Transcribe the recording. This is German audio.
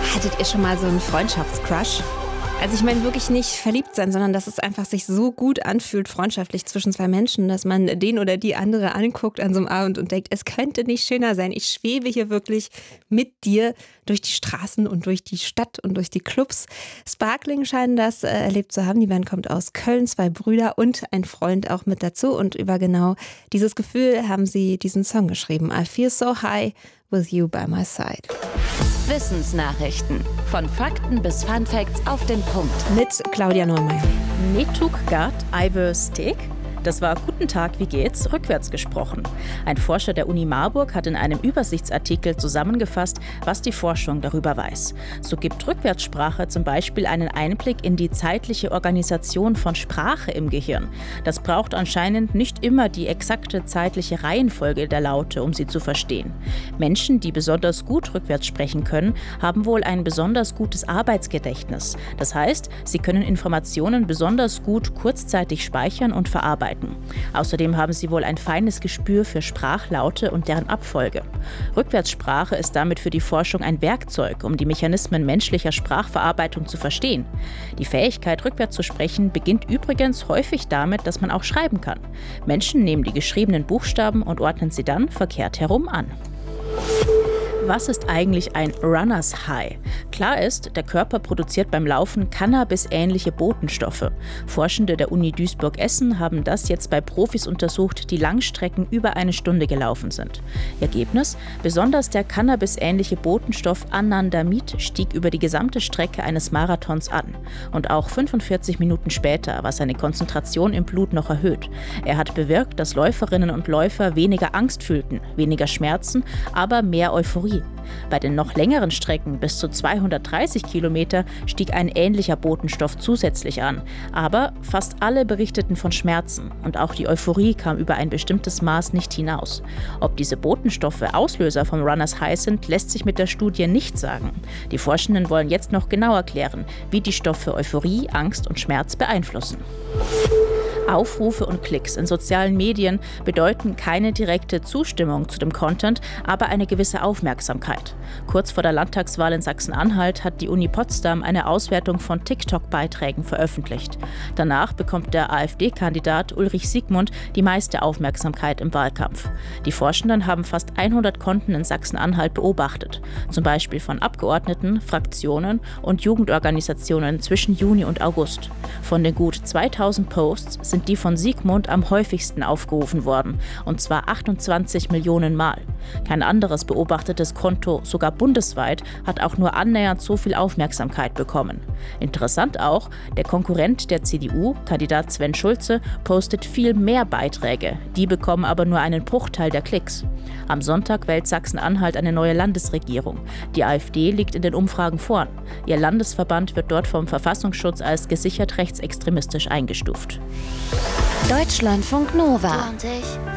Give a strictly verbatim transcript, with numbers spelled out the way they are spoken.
Hattet ihr schon mal so einen Freundschaftscrush? Also ich meine wirklich nicht verliebt sein, sondern dass es einfach sich so gut anfühlt, freundschaftlich zwischen zwei Menschen, dass man den oder die andere anguckt an so einem Abend und denkt, es könnte nicht schöner sein. Ich schwebe hier wirklich mit dir durch die Straßen und durch die Stadt und durch die Clubs. Sparkling scheinen das äh, erlebt zu haben. Die Band kommt aus Köln, zwei Brüder und ein Freund auch mit dazu. Und über genau dieses Gefühl haben sie diesen Song geschrieben. I feel so high with you by my side. Wissensnachrichten. Von Fakten bis Funfacts auf den Punkt. Mit Claudia Neumeier. Netuk Gart Iver Steak. Das war Guten Tag, wie geht's? Rückwärts gesprochen. Ein Forscher der Uni Marburg hat in einem Übersichtsartikel zusammengefasst, was die Forschung darüber weiß. So gibt Rückwärtssprache zum Beispiel einen Einblick in die zeitliche Organisation von Sprache im Gehirn. Das braucht anscheinend nicht immer die exakte zeitliche Reihenfolge der Laute, um sie zu verstehen. Menschen, die besonders gut rückwärts sprechen können, haben wohl ein besonders gutes Arbeitsgedächtnis. Das heißt, sie können Informationen besonders gut kurzzeitig speichern und verarbeiten. Außerdem haben sie wohl ein feines Gespür für Sprachlaute und deren Abfolge. Rückwärtssprache ist damit für die Forschung ein Werkzeug, um die Mechanismen menschlicher Sprachverarbeitung zu verstehen. Die Fähigkeit, rückwärts zu sprechen, beginnt übrigens häufig damit, dass man auch schreiben kann. Menschen nehmen die geschriebenen Buchstaben und ordnen sie dann verkehrt herum an. Was ist eigentlich ein Runners High? Klar ist, der Körper produziert beim Laufen Cannabis-ähnliche Botenstoffe. Forschende der Uni Duisburg-Essen haben das jetzt bei Profis untersucht, die Langstrecken über eine Stunde gelaufen sind. Ergebnis? Besonders der Cannabis-ähnliche Botenstoff Anandamid stieg über die gesamte Strecke eines Marathons an. Und auch fünfundvierzig Minuten später war seine Konzentration im Blut noch erhöht. Er hat bewirkt, dass Läuferinnen und Läufer weniger Angst fühlten, weniger Schmerzen, aber mehr Euphorie. Bei den noch längeren Strecken bis zu zweihundertdreißig Kilometer stieg ein ähnlicher Botenstoff zusätzlich an. Aber fast alle berichteten von Schmerzen und auch die Euphorie kam über ein bestimmtes Maß nicht hinaus. Ob diese Botenstoffe Auslöser vom Runners High sind, lässt sich mit der Studie nicht sagen. Die Forschenden wollen jetzt noch genauer klären, wie die Stoffe Euphorie, Angst und Schmerz beeinflussen. Aufrufe und Klicks in sozialen Medien bedeuten keine direkte Zustimmung zu dem Content, aber eine gewisse Aufmerksamkeit. Kurz vor der Landtagswahl in Sachsen-Anhalt hat die Uni Potsdam eine Auswertung von TikTok-Beiträgen veröffentlicht. Danach bekommt der AfD-Kandidat Ulrich Siegmund die meiste Aufmerksamkeit im Wahlkampf. Die Forschenden haben fast hundert Konten in Sachsen-Anhalt beobachtet, zum Beispiel von Abgeordneten, Fraktionen und Jugendorganisationen zwischen Juni und August. Von den gut zweitausend Posts sind die von Siegmund am häufigsten aufgerufen worden, und zwar achtundzwanzig Millionen Mal. Kein anderes beobachtetes Konto, sogar bundesweit, hat auch nur annähernd so viel Aufmerksamkeit bekommen. Interessant auch, der Konkurrent der C D U, Kandidat Sven Schulze, postet viel mehr Beiträge, die bekommen aber nur einen Bruchteil der Klicks. Am Sonntag wählt Sachsen-Anhalt eine neue Landesregierung. Die AfD liegt in den Umfragen vorn. Ihr Landesverband wird dort vom Verfassungsschutz als gesichert rechtsextremistisch eingestuft. Deutschlandfunk Nova. Du und ich,